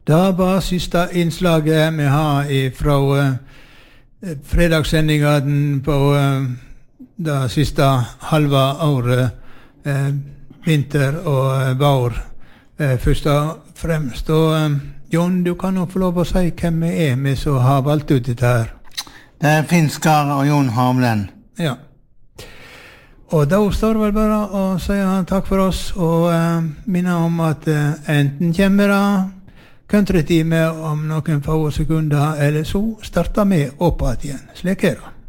Det var siste innslaget vi har fra fredagssendingen på det siste halve året, vinter og vår, først og fremst. Og Jon, du kan nok få lov å si hvem vi som har valgt ut dette her. Det Finn Skar og Jon Hamlen. Ja. Og da står det vel bare å si takk for oss, og minne om at enten kommer det countrytime om noen få sekunder, eller så starter vi opp igjen. Slik er det.